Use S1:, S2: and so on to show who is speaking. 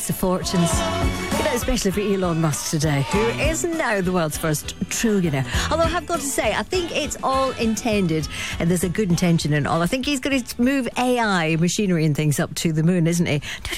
S1: makes the fortunes. You know, especially for Elon Musk today, who is now the world's first trillionaire. Although I have got to say, I think it's all intended, and there's a good intention in all. I think he's going to move AI, machinery and things up to the moon, isn't he?